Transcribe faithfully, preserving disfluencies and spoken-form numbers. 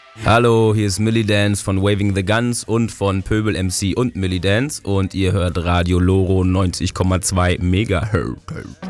Hallo, hier ist Millie Dance von Waving the Guns und von Pöbel M C und Millie Dance und ihr hört Radio Loro neunzig Komma zwei Megahertz.